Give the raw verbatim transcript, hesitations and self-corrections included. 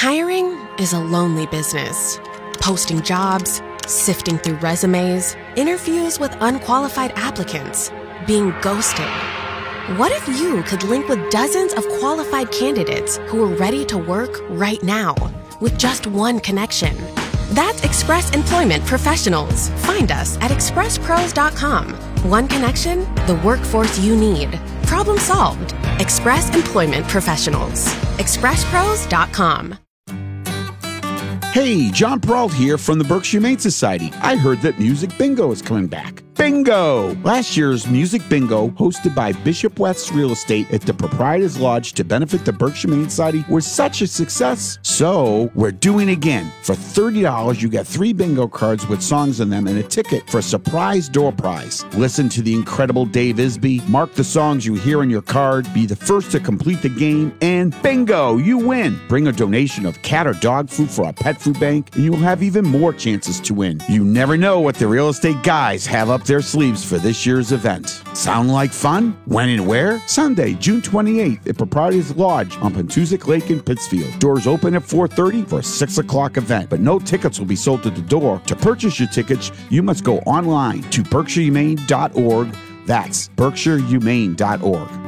Hiring is a lonely business. Posting jobs, sifting through resumes, interviews with unqualified applicants, being ghosted. What if you could link with dozens of qualified candidates who are ready to work right now with just one connection? That's Express Employment Professionals. Find us at express pros dot com. One connection, the workforce you need. Problem solved. Express Employment Professionals. express pros dot com. Hey, John Peralt here from the Berkshire Humane Society. I heard that Music Bingo is coming back. Bingo! Last year's Music Bingo, hosted by Bishop West Real Estate at the Proprietors Lodge to benefit the Berkshire Humane Society, was such a success. So, we're doing it again. For thirty dollars, you get three bingo cards with songs in them and a ticket for a surprise door prize. Listen to the incredible Dave Isby, mark the songs you hear on your card, be the first to complete the game, and bingo, you win. Bring a donation of cat or dog food for our pet food bank, and you'll have even more chances to win. You never know what the real estate guys have up their sleeves for this year's event. Sound like fun? When and where? Sunday, June twenty-eighth at Proprietors Lodge on Pentusic Lake in Pittsfield. Doors open at four thirty for a six o'clock event, but no tickets will be sold at the door. To purchase your tickets, you must go online to berkshire humane dot org. That's berkshire humane dot org.